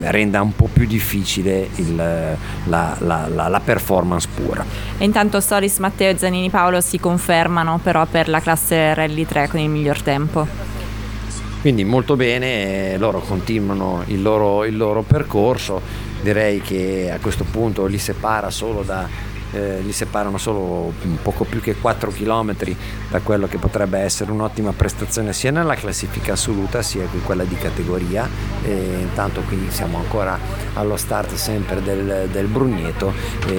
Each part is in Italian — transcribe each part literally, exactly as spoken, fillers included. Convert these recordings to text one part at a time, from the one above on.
renda un po' più difficile il, la, la, la, la performance pura. E intanto Solis, Matteo e Zanini Paolo si confermano però per la classe Rally tre con il miglior tempo. Quindi molto bene, loro continuano il loro, il loro percorso. Direi che a questo punto li separa solo da Eh, li separano solo un poco più che quattro chilometri da quello che potrebbe essere un'ottima prestazione sia nella classifica assoluta sia che quella di categoria. E intanto qui siamo ancora allo start sempre del, del Brugneto.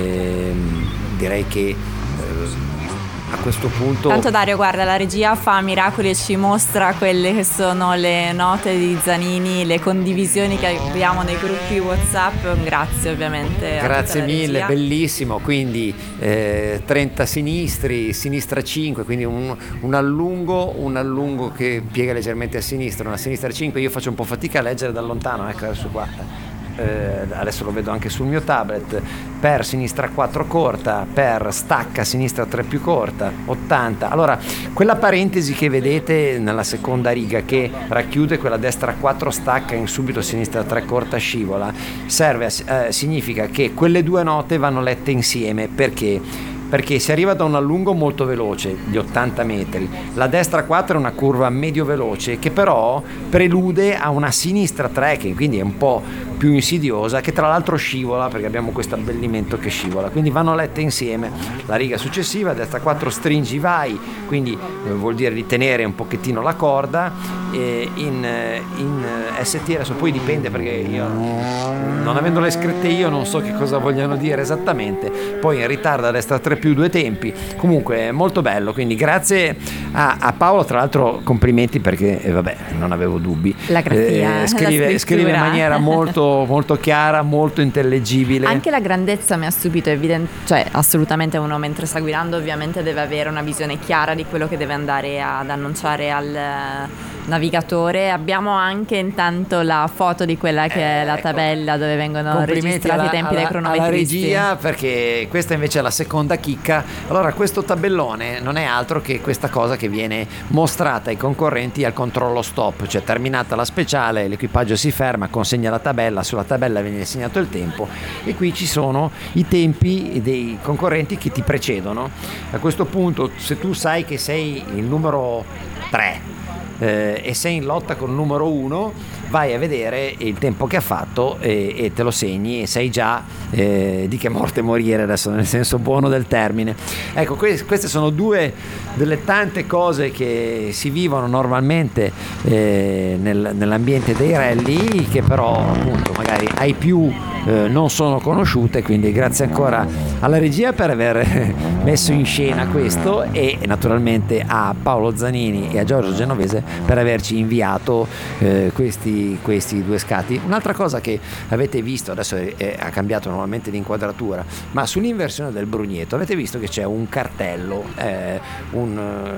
E direi che eh, a questo punto tanto Dario, guarda, la regia fa miracoli e ci mostra quelle che sono le note di Zanini, le condivisioni che abbiamo nei gruppi WhatsApp. Grazie ovviamente. Grazie mille, regia. Bellissimo. Quindi eh, trenta sinistri, sinistra cinque, quindi un, un allungo, un allungo che piega leggermente a sinistra, una sinistra cinque. Io faccio un po' fatica a leggere da lontano, ecco adesso qua. Eh, adesso lo vedo anche sul mio tablet. Per sinistra quattro corta, per stacca sinistra tre più corta, ottanta. Allora, quella parentesi che vedete nella seconda riga che racchiude quella destra quattro stacca in subito sinistra tre corta scivola serve a, eh, significa che quelle due note vanno lette insieme. Perché? Perché si arriva da un allungo molto veloce, gli ottanta metri, la destra quattro è una curva medio veloce che però prelude a una sinistra tre che quindi è un po' più insidiosa, che tra l'altro scivola perché abbiamo questo abbellimento che scivola, quindi vanno lette insieme. La riga successiva, destra quattro stringi vai, quindi eh, vuol dire ritenere un pochettino la corda. E in, in S T adesso poi dipende perché io non avendo le scritte io non so che cosa vogliano dire esattamente, poi in ritardo a destra tre più due tempi, comunque molto bello, quindi grazie a, a Paolo, tra l'altro complimenti perché eh, vabbè non avevo dubbi, la grafia, eh, scrive, la scrive in maniera molto, molto chiara, molto intellegibile. Anche la grandezza mi ha stupito, evidente, cioè assolutamente uno mentre sta guidando ovviamente deve avere una visione chiara di quello che deve andare ad annunciare al navigatore. Abbiamo anche intanto la foto di quella che eh, è la tabella dove vengono registrati alla, i tempi alla, dei cronometristi. Alla regia, perché questa invece è la seconda chicca. Allora, questo tabellone non è altro che questa cosa che viene mostrata ai concorrenti al controllo stop, cioè terminata la speciale l'equipaggio si ferma, consegna la tabella, sulla tabella viene segnato il tempo e qui ci sono i tempi dei concorrenti che ti precedono. A questo punto, se tu sai che sei il numero tre Eh, e sei in lotta con il numero uno, vai a vedere il tempo che ha fatto e, e te lo segni e sai già eh, di che morte morire, adesso nel senso buono del termine. Ecco, que- queste sono due delle tante cose che si vivono normalmente eh, nel, nell'ambiente dei rally, che però appunto magari ai più eh, non sono conosciute, quindi grazie ancora alla regia per aver messo in scena questo e naturalmente a Paolo Zanini e a Giorgio Genovese per averci inviato eh, questi, questi due scatti. Un'altra cosa che avete visto, adesso è, è, ha cambiato normalmente l'inquadratura, ma sull'inversione del Brugneto avete visto che c'è un cartello eh, un,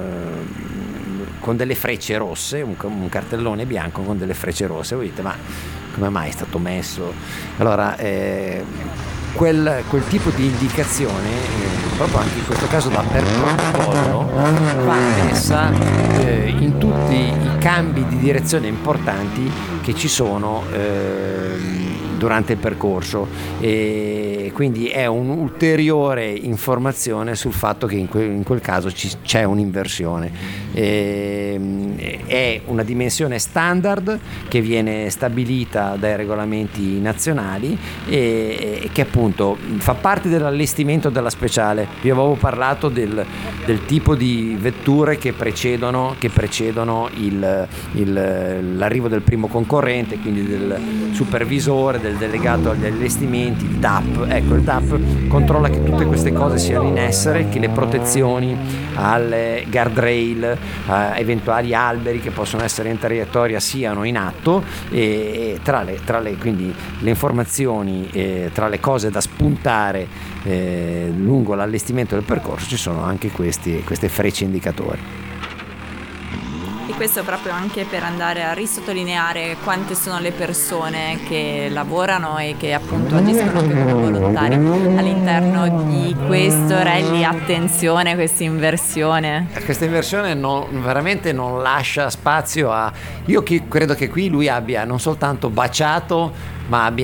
uh, con delle frecce rosse, un, un cartellone bianco con delle frecce rosse. Voi dite, ma come mai è stato messo? Allora eh, Quel, quel tipo di indicazione, eh, proprio anche in questo caso da per protocollo, va messa eh, in tutti i cambi di direzione importanti che ci sono eh, durante il percorso, e quindi è un'ulteriore informazione sul fatto che in quel, in quel caso ci, c'è un'inversione. E, è una dimensione standard che viene stabilita dai regolamenti nazionali e, e che appunto fa parte dell'allestimento della speciale. Vi avevo parlato del, del tipo di vetture che precedono, che precedono il, il, l'arrivo del primo concorrente, quindi del supervisore, del delegato agli allestimenti, il D A P. Ecco, il D A P controlla che tutte queste cose siano in essere, che le protezioni alle guardrail, a eventuali alberi che possono essere in traiettoria siano in atto, e, e tra le, tra le quindi le informazioni, eh, tra le cose da spuntare eh, lungo l'allestimento del percorso ci sono anche questi, queste frecce indicatori. E questo proprio anche per andare a risottolineare quante sono le persone che lavorano e che appunto agiscono anche come volontari all'interno di questo rally. Attenzione, questa inversione. Questa inversione non, veramente non lascia spazio a... Io che, credo che qui lui abbia non soltanto baciato ma